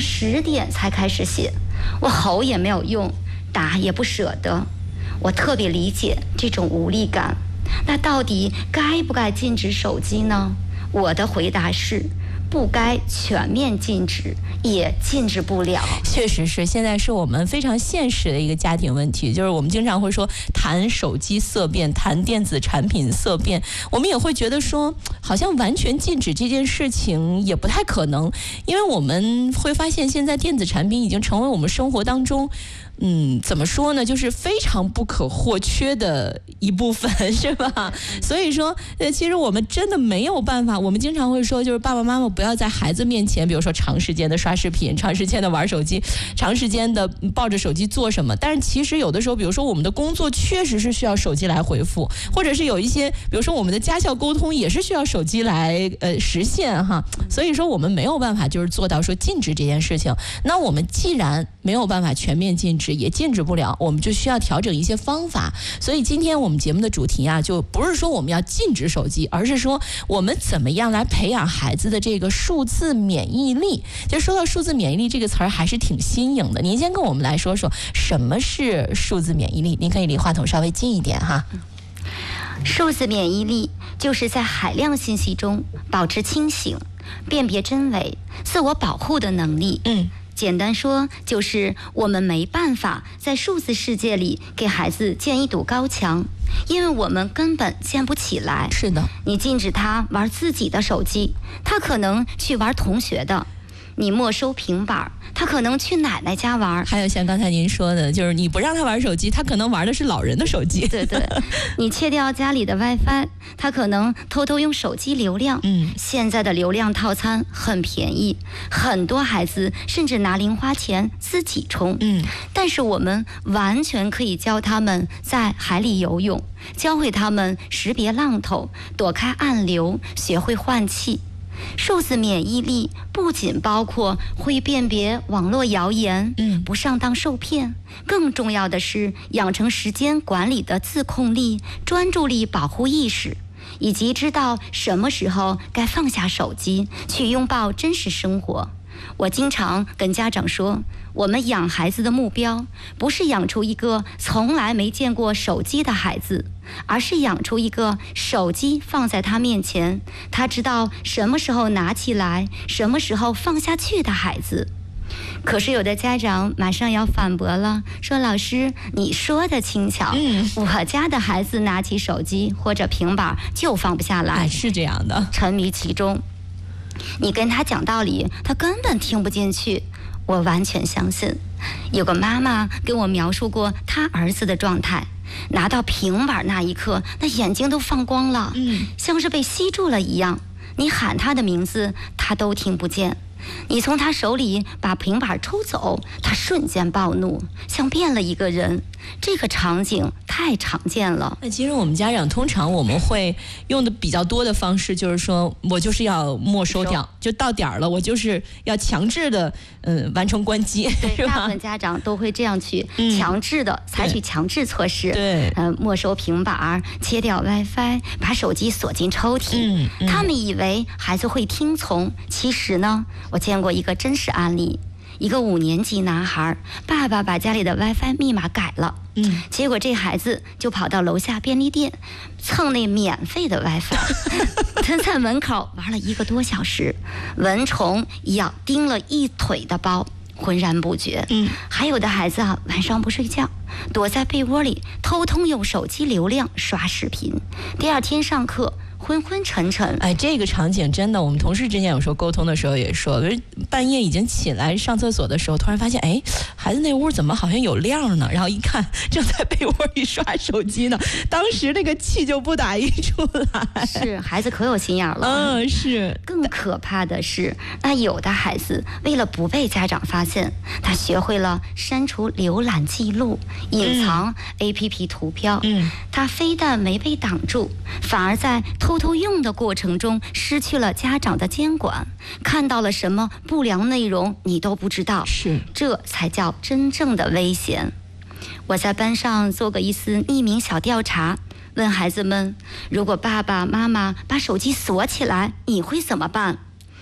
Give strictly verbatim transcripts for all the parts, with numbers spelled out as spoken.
十点才开始写，我吼也没有用，打也不舍得。我特别理解这种无力感。那到底该不该禁止手机呢？我的回答是，不该全面禁止，也禁止不了。 确实是，现在是我们非常现实的一个家庭问题，就是我们经常会说谈手机色变，谈电子产品色变，我们也会觉得说好像完全禁止这件事情也不太可能，因为我们会发现现在电子产品已经成为我们生活当中嗯，怎么说呢，就是非常不可或缺的一部分，是吧？所以说呃，其实我们真的没有办法，我们经常会说就是爸爸妈妈不要在孩子面前比如说长时间的刷视频，长时间的玩手机，长时间的抱着手机做什么，但是其实有的时候比如说我们的工作确实是需要手机来回复，或者是有一些比如说我们的家校沟通也是需要手机来呃实现哈，所以说我们没有办法就是做到说禁止这件事情。那我们既然没有办法全面禁止，也禁止不了，我们就需要调整一些方法。所以今天我们节目的主题啊，就不是说我们要禁止手机，而是说我们怎么样来培养孩子的这个数字免疫力。就说到数字免疫力这个词儿还是挺新颖的，您先跟我们来说说什么是数字免疫力。您可以离话筒稍微近一点哈。 数字免疫力就是在海量信息中保持清醒、辨别真伪、自我保护的能力。 嗯。 简单说，就是我们没办法在数字世界里给孩子建一堵高墙，因为我们根本建不起来。 是的， 你禁止他玩自己的手机，他可能去玩同学的；你没收平板，他可能去奶奶家玩。 还有像刚才您说的，就是你不让他玩手机，他可能玩的是老人的手机。 对对，你切掉家里的 WiFi， 他可能偷偷用手机流量。 嗯，现在的流量套餐很便宜，很多孩子甚至拿零花钱自己充。 嗯， 但是我们完全可以教他们在海里游泳，教会他们识别浪头，躲开暗流，学会换气。数字免疫力不仅包括会辨别网络谣言， 嗯， 不上当受骗，更重要的是养成时间管理的自控力、专注力保护意识，以及知道什么时候该放下手机，去拥抱真实生活。我经常跟家长说，我们养孩子的目标不是养出一个从来没见过手机的孩子，而是养出一个手机放在他面前，他知道什么时候拿起来，什么时候放下去的孩子。可是有的家长马上要反驳了，说老师你说的轻巧， 嗯， 我家的孩子拿起手机或者平板就放不下来， 哎，是这样的， 沉迷其中。你跟他讲道理，他根本听不进去。我完全相信。有个妈妈跟我描述过她儿子的状态，拿到平板那一刻，那眼睛都放光了， 嗯， 像是被吸住了一样。你喊他的名字，他都听不见。你从他手里把平板抽走，他瞬间暴怒，像变了一个人。这个场景太常见了。 那其实我们家长通常我们会用的比较多的方式，就是说我就是要没收掉，就到点儿了，我就是要强制的嗯完成关机， 对，大部分家长都会这样去强制的、嗯、采取强制措施， 对， 嗯、呃，没收平板，切掉 WiFi， 把手机锁进抽屉。 嗯嗯、 他们以为孩子会听从，其实呢，我见过一个真实案例。一个五年级男孩，爸爸把家里的 WiFi 密码改了， 嗯， 结果这孩子就跑到楼下便利店蹭那免费的 WiFi， 他在门口玩了一个多小时，蚊虫咬叮了一腿的包，浑然不觉。 嗯， 还有的孩子啊，晚上不睡觉，躲在被窝里偷偷用手机流量刷视频，第二天上课昏昏沉沉。 哎，这个场景真的，我们同事之前有时候沟通的时候也说，半夜已经起来上厕所的时候，突然发现，哎，孩子那屋怎么好像有亮呢？然后一看，正在被窝里刷手机呢。当时那个气就不打一处来。 是，孩子可有心眼了。 嗯，是。 更可怕的是，那有的孩子为了不被家长发现，他学会了删除浏览记录、隐藏 A P P 图标。 嗯， 他非但没被挡住，反而在偷偷用的过程中失去了家长的监管，看到了什么不良内容你都不知道， 是， 这才叫真正的危险。我在班上做过一次匿名小调查，问孩子们，如果爸爸妈妈把手机锁起来，你会怎么办？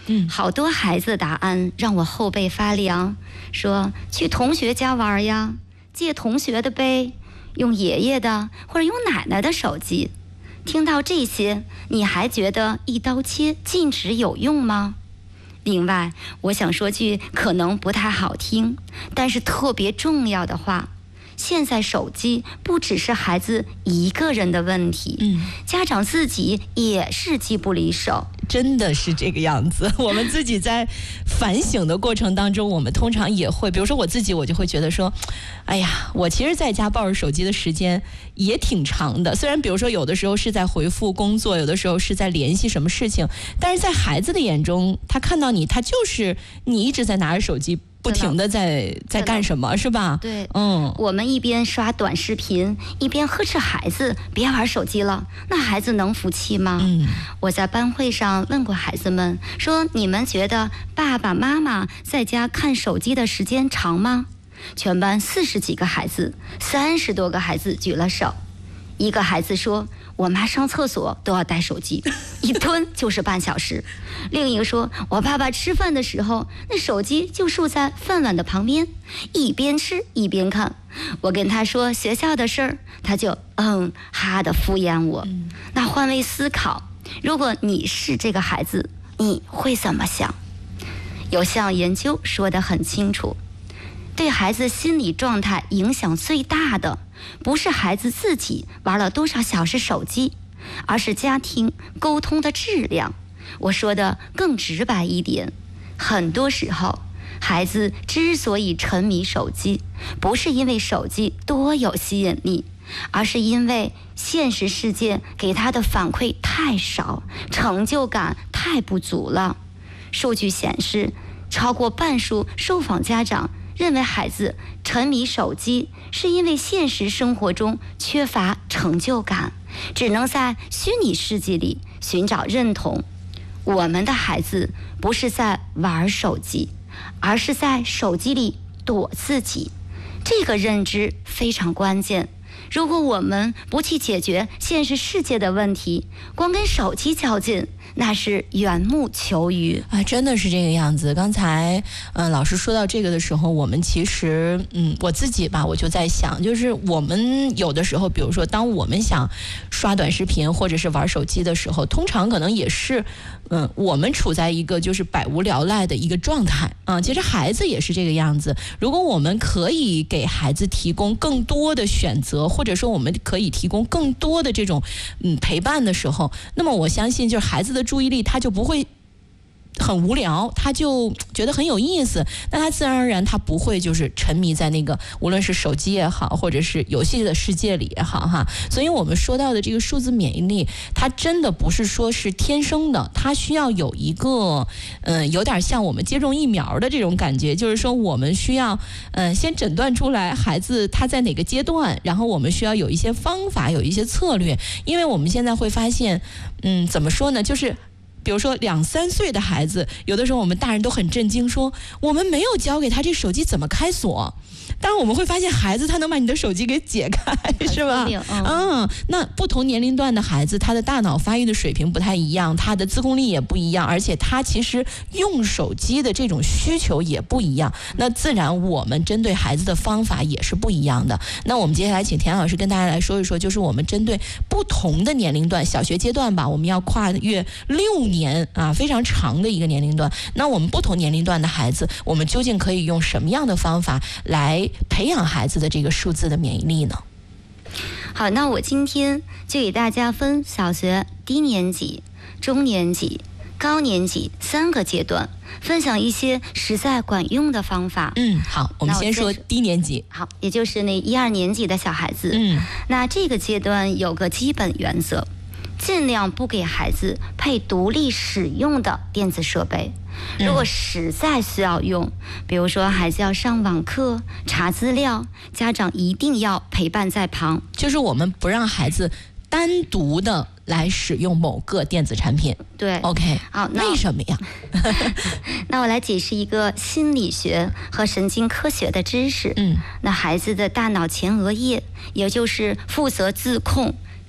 嗯， 好多孩子的答案让我后背发凉，说去同学家玩呀，借同学的呗，用爷爷的或者用奶奶的手机。听到这些，你还觉得一刀切禁止有用吗？另外，我想说句可能不太好听，但是特别重要的话。现在手机不只是孩子一个人的问题， 嗯， 家长自己也是机不离手。 真的是这个样子。我们自己在反省的过程当中，我们通常也会，比如说我自己，我就会觉得说，哎呀，我其实在家抱着手机的时间也挺长的。虽然比如说有的时候是在回复工作，有的时候是在联系什么事情，但是在孩子的眼中，他看到你，他就是你一直在拿着手机。不停的在在干什么是吧？ 对， 嗯， 我们一边刷短视频，一边呵斥孩子别玩手机了，那孩子能服气吗？ 嗯， 我在班会上问过孩子们，说你们觉得爸爸妈妈在家看手机的时间长吗？全班四十几个孩子，三十多个孩子举了手。一个孩子说，我妈上厕所都要带手机，一蹲就是半小时。另一个说，我爸爸吃饭的时候，那手机就竖在饭碗的旁边，一边吃一边看。我跟他说学校的事儿，他就嗯哈的敷衍我。那换位思考，如果你是这个孩子，你会怎么想？有项研究说得很清楚，对孩子心理状态影响最大的不是孩子自己玩了多少小时手机，而是家庭沟通的质量。我说的更直白一点，很多时候孩子之所以沉迷手机，不是因为手机多有吸引力，而是因为现实世界给他的反馈太少，成就感太不足了。数据显示，超过半数受访家长认为孩子沉迷手机是因为现实生活中缺乏成就感，只能在虚拟世界里寻找认同。我们的孩子不是在玩手机，而是在手机里躲自己。这个认知非常关键。如果我们不去解决现实世界的问题，光跟手机较劲，那是缘木求鱼啊，真的是这个样子。刚才嗯、呃，老师说到这个的时候，我们其实嗯，我自己吧，我就在想，就是我们有的时候，比如说当我们想刷短视频或者是玩手机的时候，通常可能也是嗯，我们处在一个就是百无聊赖的一个状态啊。其实孩子也是这个样子。如果我们可以给孩子提供更多的选择，或者说我们可以提供更多的这种嗯陪伴的时候，那么我相信就是孩子的注意力他就不会很无聊，他就觉得很有意思，那他自然而然他不会就是沉迷在那个无论是手机也好，或者是游戏的世界里也好哈。所以我们说到的这个数字免疫力，它真的不是说是天生的，它需要有一个嗯、呃，有点像我们接种疫苗的这种感觉，就是说我们需要嗯、呃、先诊断出来孩子他在哪个阶段，然后我们需要有一些方法，有一些策略，因为我们现在会发现嗯怎么说呢，就是比如说两三岁的孩子，有的时候我们大人都很震惊，说我们没有教给他这手机怎么开锁。当然我们会发现孩子他能把你的手机给解开，是吧？ 嗯, 嗯，那不同年龄段的孩子，他的大脑发育的水平不太一样，他的自控力也不一样，而且他其实用手机的这种需求也不一样，那自然我们针对孩子的方法也是不一样的。那我们接下来请田老师跟大家来说一说，就是我们针对不同的年龄段，小学阶段吧，我们要跨越六年啊，非常长的一个年龄段，那我们不同年龄段的孩子，我们究竟可以用什么样的方法来培养孩子的这个数字的免疫力呢？ 好，那我今天就给大家分小学低年级、中年级、高年级三个阶段，分享一些实在管用的方法。 嗯，好，我们先说低年级。 好，也就是那一二年级的小孩子。 嗯， 那这个阶段有个基本原则，尽量不给孩子配独立使用的电子设备。如果实在需要用，比如说孩子要上网课、查资料，家长一定要陪伴在旁。 就是我们不让孩子单独的来使用某个电子产品。 对 ，OK， 好，那为什么呀？ 那我来解释一个心理学和神经科学的知识。 嗯， 那孩子的大脑前额叶，也就是负责自控、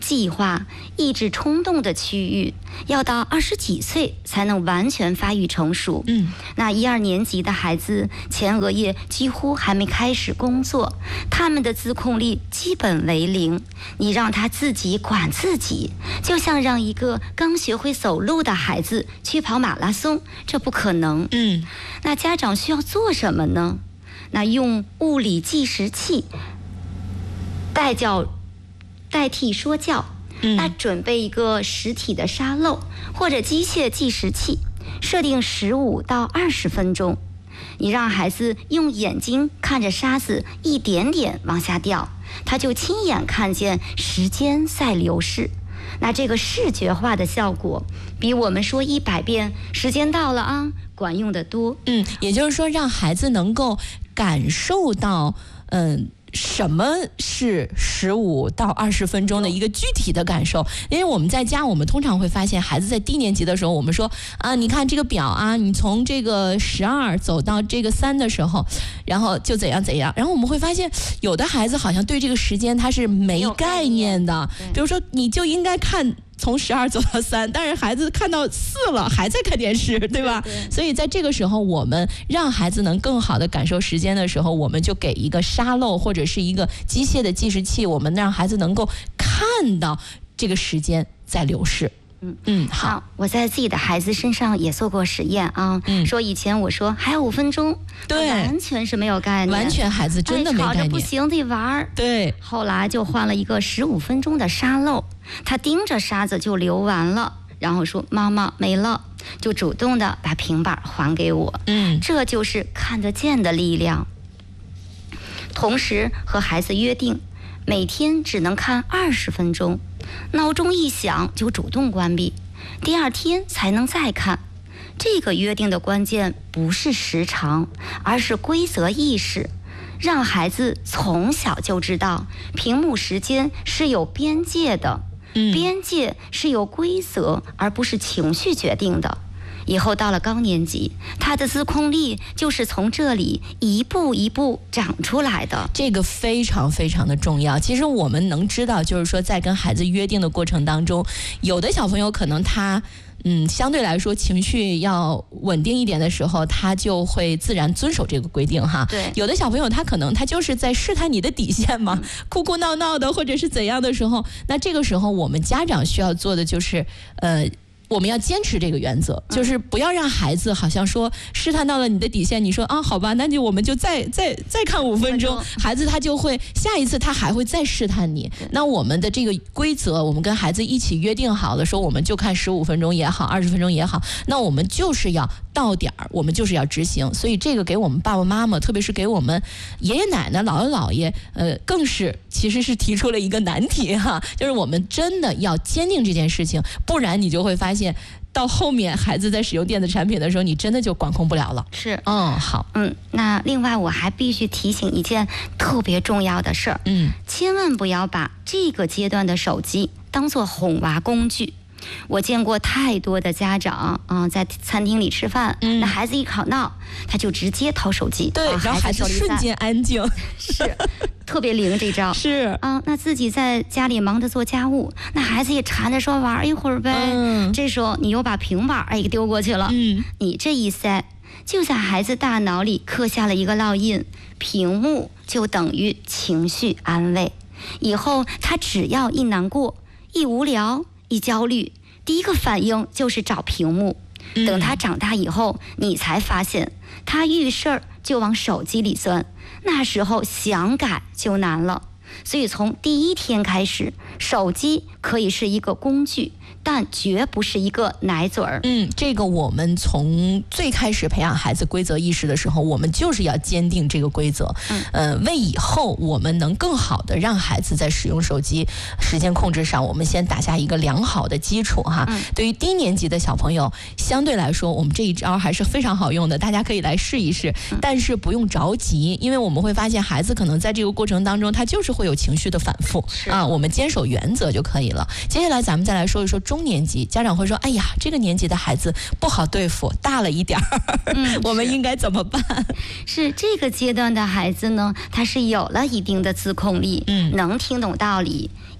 计划、抑制冲动的区域，要到二十几岁才能完全发育成熟。 嗯， 那一二年级的孩子前额叶几乎还没开始工作，他们的自控力基本为零。你让他自己管自己，就像让一个刚学会走路的孩子去跑马拉松，这不可能。 嗯， 那家长需要做什么呢？那用物理计时器代教代替说教。 嗯， 那准备一个实体的沙漏或者机械计时器，设定十五到二十分钟。你让孩子用眼睛看着沙子一点点往下掉，他就亲眼看见时间在流逝。那这个视觉化的效果，比我们说一百遍“时间到了啊”管用得多。 嗯，也就是说，让孩子能够感受到，嗯。什么是十五到二十分钟的一个具体的感受？因为我们在家，我们通常会发现，孩子在低年级的时候，我们说啊，你看这个表啊，你从这个十二走到这个三的时候，然后就怎样怎样。然后我们会发现，有的孩子好像对这个时间他是没概念的，比如说你就应该看。从十二走到三，但是孩子看到四了，还在看电视，对吧？ 对对。 所以在这个时候，我们让孩子能更好的感受时间的时候，我们就给一个沙漏或者是一个机械的计时器，我们让孩子能够看到这个时间在流逝。 嗯嗯，好， 我在自己的孩子身上也做过实验啊。嗯，说以前我说还有五分钟， 对， 完全是没有概念， 完全孩子真的没概念， 吵着不行得玩。 对， 后来就换了一个十五分钟的沙漏，他盯着沙子就流完了，然后说妈妈没了，就主动的把平板还给我。 嗯， 这就是看得见的力量。同时和孩子约定，每天只能看二十分钟。闹钟一响就主动关闭，第二天才能再看。这个约定的关键不是时长，而是规则意识，让孩子从小就知道屏幕时间是有边界的， 嗯， 边界是有规则而不是情绪决定的。以后到了高年级，他的自控力就是从这里一步一步长出来的。 这个非常非常的重要。其实我们能知道，就是说在跟孩子约定的过程当中，有的小朋友可能他嗯相对来说情绪要稳定一点的时候，他就会自然遵守这个规定哈。 对， 有的小朋友他可能他就是在试探你的底线嘛，嗯、哭哭闹闹的或者是怎样的时候，那这个时候我们家长需要做的就是呃。我们要坚持这个原则，就是不要让孩子好像说试探到了你的底线，你说啊好吧，那就我们就再再再看五分钟，孩子他就会下一次他还会再试探你。那我们的这个规则，我们跟孩子一起约定好了，说我们就看十五分钟也好，二十分钟也好，那我们就是要到点儿，我们就是要执行。所以这个给我们爸爸妈妈，特别是给我们爷爷奶奶、姥姥姥爷，呃，更是其实是提出了一个难题哈，就是我们真的要坚定这件事情，不然你就会发现。到后面孩子在使用电子产品的时候，你真的就管控不了了。 是， 嗯，好， 嗯，那另外我还必须提醒一件特别重要的事儿， 嗯， 千万不要把这个阶段的手机当作哄娃工具。我见过太多的家长啊、呃，在餐厅里吃饭，嗯、那孩子一吵闹，他就直接掏手机， 对，然后孩子瞬间安静， 是特别灵这招。 是啊、呃，那自己在家里忙着做家务，那孩子也缠着说玩一会儿呗。嗯，这时候你又把平板哎给丢过去了， 嗯， 你这一塞，就在孩子大脑里刻下了一个烙印，屏幕就等于情绪安慰。以后他只要一难过、一无聊、一焦虑，第一个反应就是找屏幕。等他长大以后，你才发现他遇事儿就往手机里钻，那时候想改就难了。所以从第一天开始，手机可以是一个工具，但绝不是一个奶嘴儿。 嗯，这个我们从最开始培养孩子规则意识的时候，我们就是要坚定这个规则，嗯，呃，为以后我们能更好的让孩子在使用手机时间控制上，我们先打下一个良好的基础哈。嗯、对于低年级的小朋友，相对来说，我们这一招还是非常好用的，大家可以来试一试，嗯、但是不用着急，因为我们会发现孩子可能在这个过程当中，他就是会有情绪的反复啊，我们坚守原则就可以了。接下来咱们再来说一说中年级，家长会说，哎呀，这个年纪的孩子不好对付，大了一点儿，嗯、我们应该怎么办？ 是这个阶段的孩子呢，他是有了一定的自控力，嗯，能听懂道理，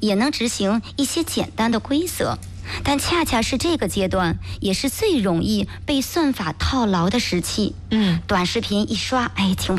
也能执行一些简单的规则。但恰恰是这个阶段，也是最容易被算法套牢的时期。 嗯， 短视频一刷，哎，听